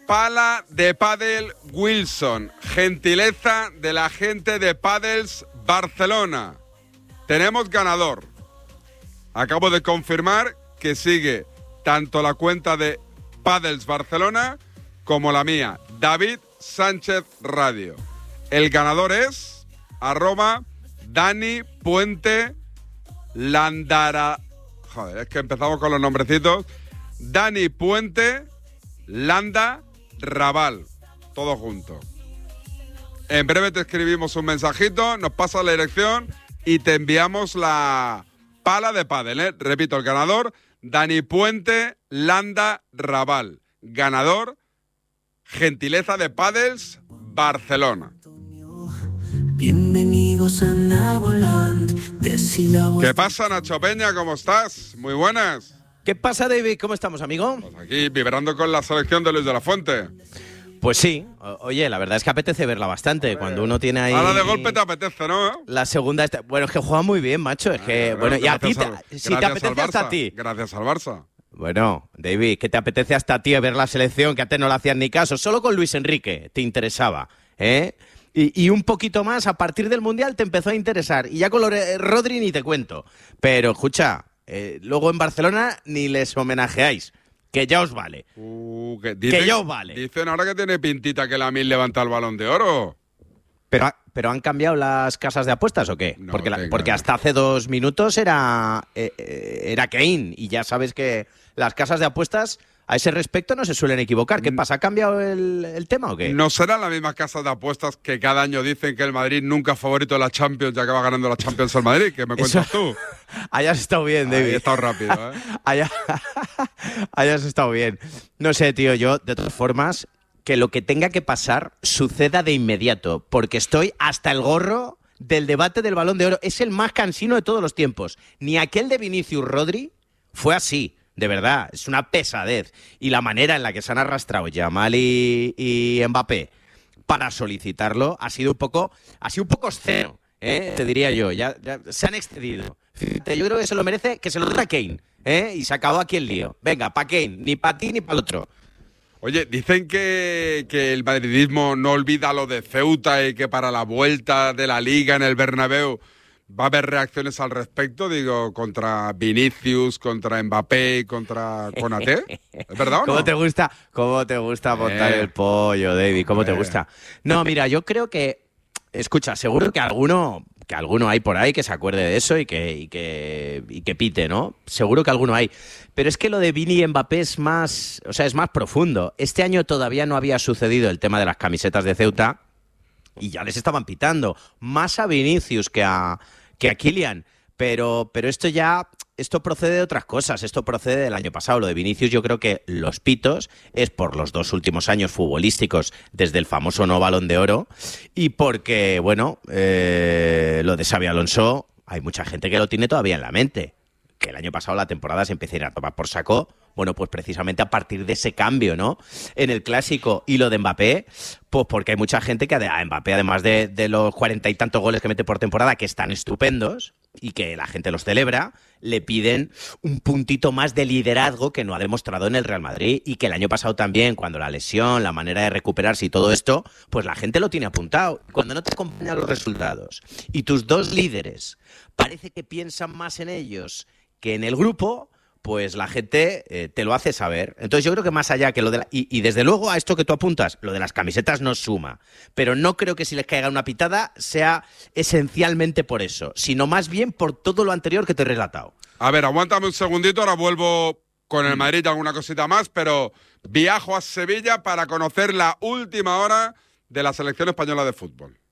pala de pádel Wilson, gentileza de la gente de Padels Barcelona. Tenemos ganador. Acabo de confirmar que sigue tanto la cuenta de Padels Barcelona como la mía, David Sánchez Radio. El ganador es @Dani Puente Landara. Joder, es que empezamos con los nombrecitos. Dani Puente Landa Raval. Todo junto. En breve te escribimos un mensajito, nos pasas la dirección y te enviamos la pala de pádel, ¿eh? Repito, el ganador, Dani Puente Landa Raval. Ganador, gentileza de Padels Barcelona. Bienvenidos a Naboland. ¿Qué pasa, Nacho Peña? ¿Cómo estás? Muy buenas. ¿Qué pasa, David? ¿Cómo estamos, amigo? Pues aquí, vibrando con la selección de Luis de la Fuente. Pues sí. Oye, la verdad es que apetece verla bastante. Cuando uno tiene ahí... Ahora de golpe te apetece, ¿no? La segunda... Bueno, es que juega muy bien, macho. Es que... Bueno, y a ti... Si te apetece hasta a ti. Gracias al Barça. Bueno, David, que te apetece hasta a ti ver la selección, que antes no le hacías ni caso. Solo con Luis Enrique te interesaba, ¿eh? Y un poquito más, a partir del Mundial te empezó a interesar. Y ya con Rodri ni te cuento. Pero, escucha, luego en Barcelona ni les homenajeáis. Que ya os vale. Que ya os vale. Dicen ahora que tiene pintita que Lamine levanta el Balón de Oro. ¿Pero han cambiado las casas de apuestas o qué? No, porque hasta hace 2 minutos era Kane. Y ya sabes que las casas de apuestas a ese respecto no se suelen equivocar. ¿Qué pasa? ¿Ha cambiado el tema o qué? No serán las mismas casas de apuestas que cada año dicen que el Madrid nunca es favorito de la Champions y acaba ganando la Champions al Madrid. ¿Qué me cuentas tú? Hayas estado bien, David. He estado rápido, ¿eh? Hayas estado bien. No sé, tío, yo, de todas formas, que lo que tenga que pasar suceda de inmediato, porque estoy hasta el gorro del debate del Balón de Oro. Es el más cansino de todos los tiempos. Ni aquel de Vinicius Rodri fue así. De verdad, es una pesadez. Y la manera en la que se han arrastrado Yamal y Mbappé para solicitarlo ha sido un poco obsceno, te diría yo. Ya se han excedido. Fíjate, yo creo que se lo merece, que se lo dé a Kane, y se acabó aquí el lío. Venga, pa' Kane, ni pa' ti ni pa' el otro. Oye, dicen que el madridismo no olvida lo de Ceuta y que para la vuelta de la Liga en el Bernabéu va a haber reacciones al respecto, digo, contra Vinicius, contra Mbappé, contra Konaté. ¿Es verdad o no? ¿Cómo te gusta montar el pollo, David? ¿Cómo te gusta? No, mira, yo creo que... Escucha, seguro que alguno hay por ahí que se acuerde de eso y que pite, ¿no? Seguro que alguno hay. Pero es que lo de Vini y Mbappé es más profundo. Este año todavía no había sucedido el tema de las camisetas de Ceuta y ya les estaban pitando. Más a Vinicius que a Kylian. Pero esto procede de otras cosas. Esto procede del año pasado. Lo de Vinicius, yo creo que los pitos es por los 2 últimos años futbolísticos desde el famoso no Balón de Oro y porque, bueno, lo de Xabi Alonso, hay mucha gente que lo tiene todavía en la mente. Que el año pasado la temporada se empezó a ir a tomar por saco. Bueno, pues precisamente a partir de ese cambio, ¿no? En el Clásico. Y lo de Mbappé, pues porque hay mucha gente que a Mbappé, además de los 40 y tantos goles que mete por temporada, que están estupendos y que la gente los celebra, le piden un puntito más de liderazgo que no ha demostrado en el Real Madrid y que el año pasado también, cuando la lesión, la manera de recuperarse y todo esto, pues la gente lo tiene apuntado. Cuando no te acompañan los resultados y tus 2 líderes parece que piensan más en ellos que en el grupo, pues la gente te lo hace saber. Entonces yo creo que más allá que lo de y desde luego a esto que tú apuntas, lo de las camisetas no suma, pero no creo que si les caiga una pitada sea esencialmente por eso, sino más bien por todo lo anterior que te he relatado. A ver, aguántame un segundito, ahora vuelvo con el Madrid y alguna cosita más, pero viajo a Sevilla para conocer la última hora de la selección española de fútbol.